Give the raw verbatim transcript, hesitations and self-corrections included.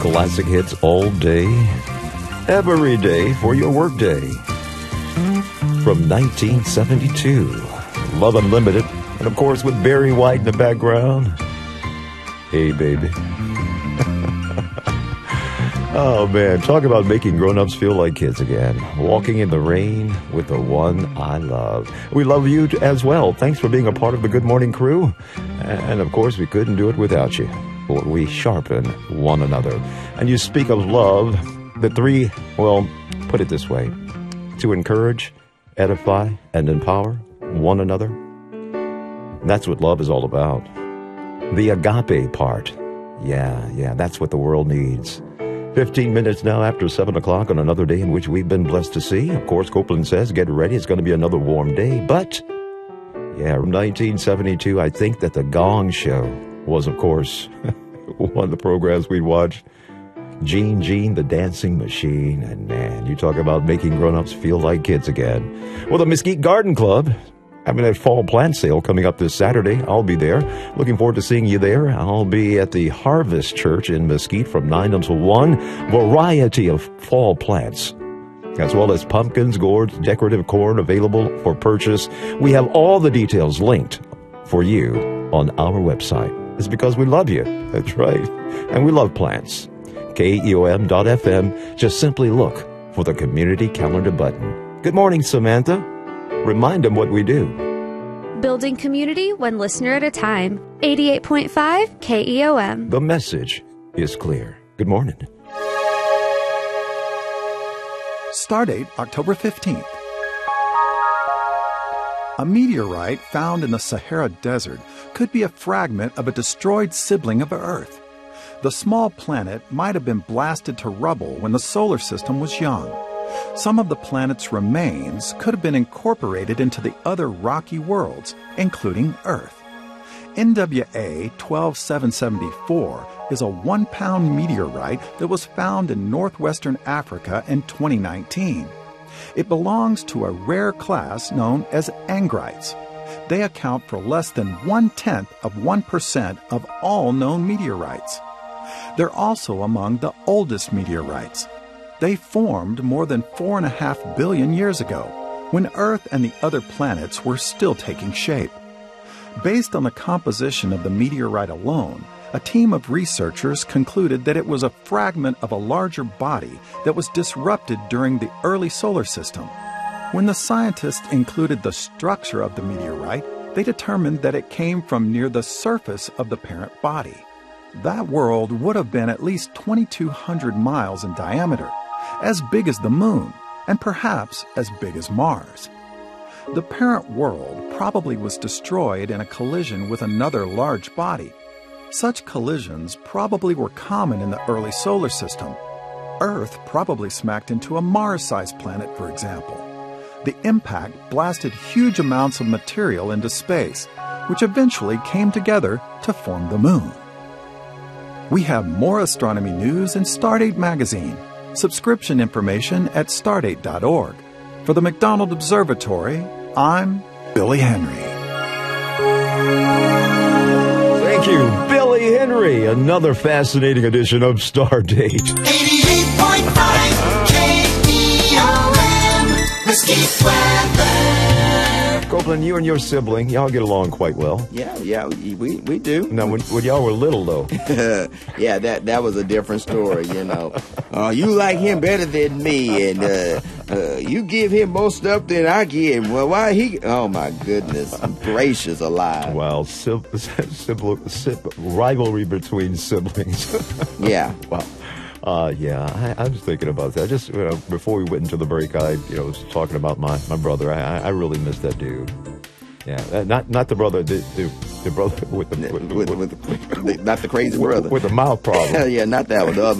classic hits all day, every day for your workday. From nineteen seventy-two, Love Unlimited, and of course with Barry White in the background. Hey, baby. Oh, man, talk about making grown-ups feel like kids again. Walking in the rain with the one I love. We love you as well. Thanks for being a part of the Good Morning crew. And, of course, we couldn't do it without you. We sharpen one another. And you speak of love, the three, well, put it this way. To encourage, edify, and empower one another. That's what love is all about. The agape part. Yeah, yeah, that's what the world needs. Fifteen minutes now after seven o'clock on another day in which we've been blessed to see. Of course, Copeland says, get ready. It's going to be another warm day. But, yeah, from nineteen seventy-two, I think that the Gong Show was, of course, one of the programs we'd watch. Gene Gene, the dancing machine. And, man, you talk about making grown-ups feel like kids again. Well, the Mesquite Garden Club having a fall plant sale coming up this Saturday. I'll be there. Looking forward to seeing you there. I'll be at the Harvest Church in Mesquite from nine until one. Variety of fall plants, as well as pumpkins, gourds, decorative corn available for purchase. We have all the details linked for you on our website. It's because we love you. That's right. And we love plants. K E O M dot F M. Just simply look for the community calendar button. Good morning, Samantha. Remind them what we do. Building community one listener at a time. eighty-eight point five K E O M. The message is clear. Good morning. Stardate October fifteenth. A meteorite found in the Sahara Desert could be a fragment of a destroyed sibling of Earth. The small planet might have been blasted to rubble when the solar system was young. Some of the planet's remains could have been incorporated into the other rocky worlds, including Earth. N W A twelve seven seventy-four is a one-pound meteorite that was found in northwestern Africa in twenty nineteen. It belongs to a rare class known as angrites. They account for less than one-tenth of one percent of all known meteorites. They're also among the oldest meteorites. They formed more than four and a half billion years ago, when Earth and the other planets were still taking shape. Based on the composition of the meteorite alone, a team of researchers concluded that it was a fragment of a larger body that was disrupted during the early solar system. When the scientists included the structure of the meteorite, they determined that it came from near the surface of the parent body. That world would have been at least twenty-two hundred miles in diameter, as big as the Moon, and perhaps as big as Mars. The parent world probably was destroyed in a collision with another large body. Such collisions probably were common in the early solar system. Earth probably smacked into a Mars-sized planet, for example. The impact blasted huge amounts of material into space, which eventually came together to form the Moon. We have more astronomy news in Stardate Magazine. Subscription information at stardate dot org. For the McDonald Observatory, I'm Billy Henry. Thank you, Billy Henry. Another fascinating edition of Stardate. eighty-eight point five K E O M, Mesquite Weather. Copeland, you and your sibling, y'all get along quite well. Yeah, yeah, we we do. Now, when, when y'all were little, though. Yeah, that that was a different story, you know. Uh, you like him better than me, and uh, uh, you give him more stuff than I give him. Well, why he... Oh, my goodness. Gracious alive. Wow, sib- sib- sib- rivalry between siblings. Yeah. Wow. Uh, yeah, I, I was thinking about that. Just you know, before we went into the break, I you know was talking about my, my brother. I I really miss that dude. Yeah, uh, not not the brother, the the, the brother with the with, With, with, with, not the crazy with, brother. with the mouth problem. Yeah, not that one. The other